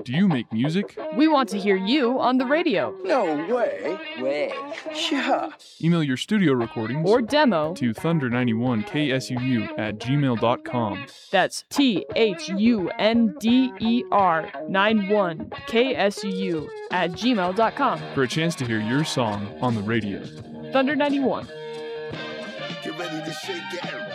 Do you make music? We want to hear you on the radio. No way. Yeah. Email your studio recordings Or demo to thunder91ksuu@gmail.com. That's THUNDER91KSUU@gmail.com. for a chance to hear your song on the radio. Thunder 91. Get ready to shake it.